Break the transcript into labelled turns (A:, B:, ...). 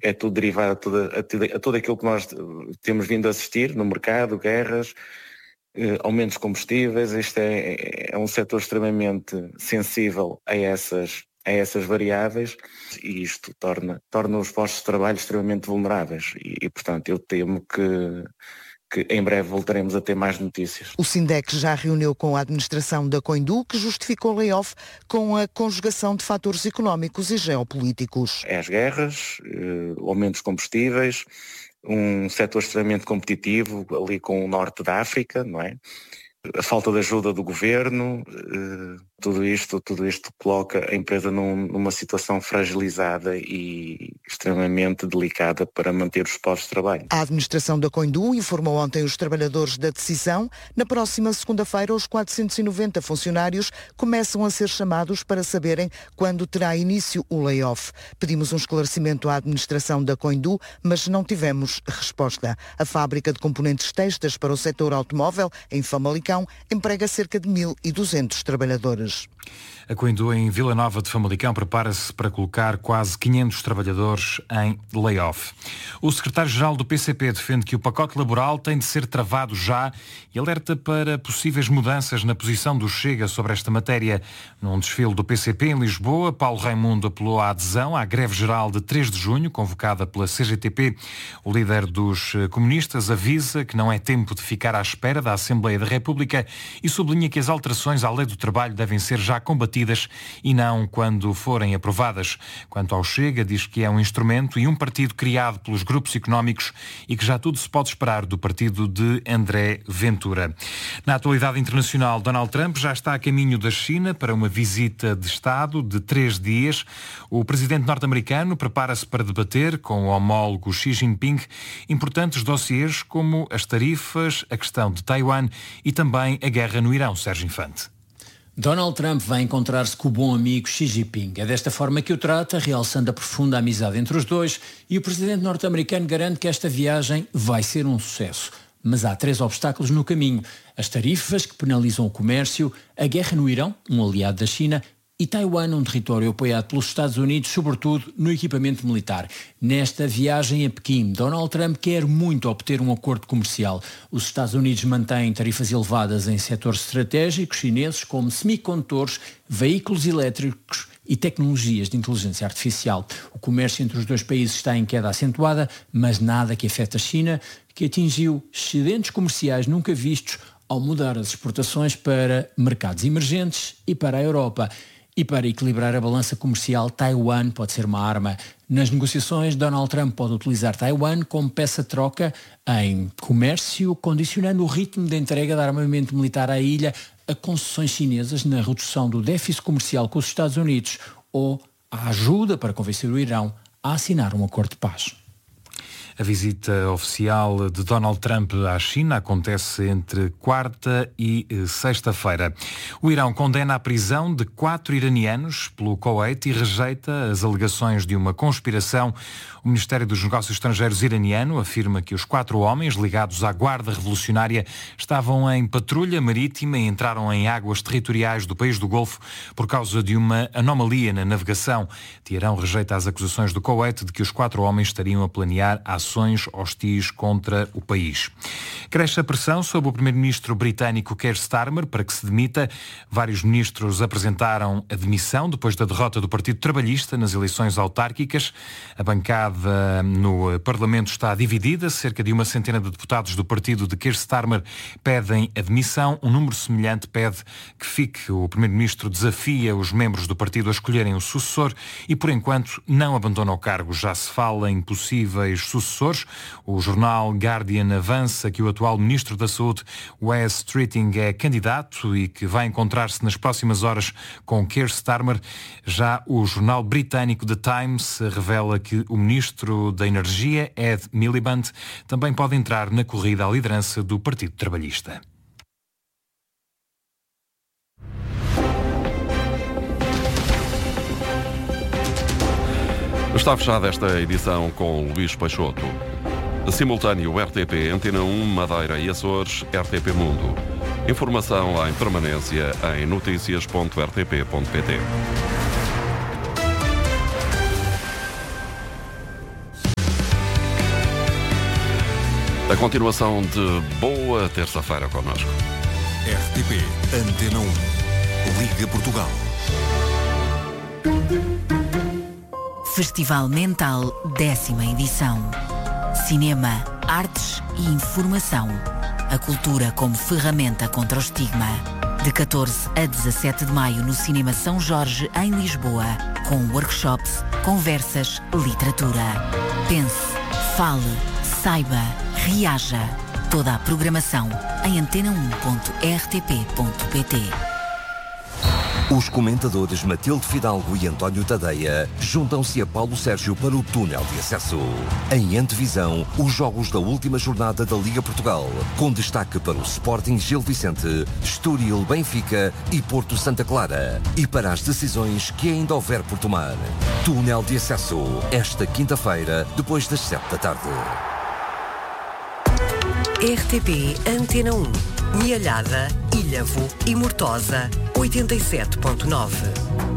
A: é tudo derivado a tudo aquilo que nós temos vindo a assistir no mercado, guerras, aumentos de combustíveis. Este é um setor extremamente sensível a essas variáveis, e isto torna os postos de trabalho extremamente vulneráveis e portanto, eu temo que em breve voltaremos a ter mais notícias.
B: O Sindex já reuniu com a administração da Coindu, que justificou o layoff com a conjugação de fatores económicos e geopolíticos.
A: É as guerras, aumentos de combustíveis, um setor extremamente competitivo ali com o norte da África, não é? A falta de ajuda do governo, tudo isto coloca a empresa numa situação fragilizada e extremamente delicada para manter os postos de trabalho.
B: A administração da Coindu informou ontem os trabalhadores da decisão. Na próxima segunda-feira, os 490 funcionários começam a ser chamados para saberem quando terá início o layoff. Pedimos um esclarecimento à administração da Coindu, mas não tivemos resposta. A fábrica de componentes têxteis para o setor automóvel, em Famalicão, emprega cerca de 1.200 trabalhadores.
C: A Coindu, em Vila Nova de Famalicão, prepara-se para colocar quase 500 trabalhadores em layoff. O secretário-geral do PCP defende que o pacote laboral tem de ser travado já e alerta para possíveis mudanças na posição do Chega sobre esta matéria. Num desfile do PCP em Lisboa, Paulo Raimundo apelou à adesão à greve geral de 3 de junho, convocada pela CGTP. O líder dos comunistas avisa que não é tempo de ficar à espera da Assembleia da República e sublinha que as alterações à lei do trabalho devem ser já combatidas e não quando forem aprovadas. Quanto ao Chega, diz que é um instrumento e um partido criado pelos grupos económicos e que já tudo se pode esperar do partido de André Ventura. Na atualidade internacional, Donald Trump já está a caminho da China para uma visita de Estado de 3 dias. O presidente norte-americano prepara-se para debater com o homólogo Xi Jinping importantes dossiês como as tarifas, a questão de Taiwan e também a guerra no Irão. Sérgio Infante.
D: Donald Trump vai encontrar-se com o bom amigo Xi Jinping. É desta forma que o trata, realçando a profunda amizade entre os dois, e o presidente norte-americano garante que esta viagem vai ser um sucesso. Mas há 3 obstáculos no caminho: as tarifas, que penalizam o comércio, a guerra no Irão, um aliado da China, e Taiwan, um território apoiado pelos Estados Unidos, sobretudo no equipamento militar. Nesta viagem a Pequim, Donald Trump quer muito obter um acordo comercial. Os Estados Unidos mantêm tarifas elevadas em setores estratégicos chineses, como semicondutores, veículos elétricos e tecnologias de inteligência artificial. O comércio entre os dois países está em queda acentuada, mas nada que afeta a China, que atingiu excedentes comerciais nunca vistos ao mudar as exportações para mercados emergentes e para a Europa. E para equilibrar a balança comercial, Taiwan pode ser uma arma. Nas negociações, Donald Trump pode utilizar Taiwan como peça-troca em comércio, condicionando o ritmo de entrega de armamento militar à ilha a concessões chinesas na redução do déficit comercial com os Estados Unidos ou a ajuda para convencer o Irão a assinar um acordo de paz.
C: A visita oficial de Donald Trump à China acontece entre quarta e sexta-feira. O Irão condena a prisão de 4 iranianos pelo Kuwait e rejeita as alegações de uma conspiração. O Ministério dos Negócios Estrangeiros iraniano afirma que os 4 homens ligados à Guarda Revolucionária estavam em patrulha marítima e entraram em águas territoriais do país do Golfo por causa de uma anomalia na navegação. Teherão rejeita as acusações do Kuwait de que os 4 homens estariam a planear ações hostis contra o país. Cresce a pressão sobre o primeiro-ministro britânico Keir Starmer para que se demita. Vários ministros apresentaram a demissão depois da derrota do Partido Trabalhista nas eleições autárquicas. A bancada no Parlamento está dividida. Cerca de 100 de deputados do partido de Keir Starmer pedem a demissão. Um número semelhante pede que fique. O primeiro-ministro desafia os membros do partido a escolherem o sucessor e, por enquanto, não abandona o cargo. Já se fala em possíveis sucessores. O jornal Guardian avança que o atual ministro da Saúde, Wes Streeting, é candidato e que vai encontrar-se nas próximas horas com Keir Starmer. Já o jornal britânico The Times revela que o ministro da Energia, Ed Miliband, também pode entrar na corrida à liderança do Partido Trabalhista.
E: Está fechada esta edição com Luís Peixoto. Simultâneo RTP, Antena 1, Madeira e Açores, RTP Mundo. Informação em permanência em noticias.rtp.pt. A continuação de boa terça-feira connosco.
F: RTP Antena 1, Liga Portugal.
G: Festival Mental, 10ª edição. Cinema, artes e informação. A cultura como ferramenta contra o estigma. De 14 a 17 de maio no Cinema São Jorge, em Lisboa. Com workshops, conversas, literatura. Pense, fale, saiba, reaja. Toda a programação em antena1.rtp.pt.
H: Os comentadores Matilde Fidalgo e António Tadeia juntam-se a Paulo Sérgio para o túnel de acesso. Em antevisão, os jogos da última jornada da Liga Portugal, com destaque para o Sporting Gil Vicente, Estoril Benfica e Porto Santa Clara. E para as decisões que ainda houver por tomar. Túnel de acesso, esta quinta-feira, depois das 7 da tarde.
I: RTP Antena 1, Mialhada, Ilhavo e Mortosa, 87.9.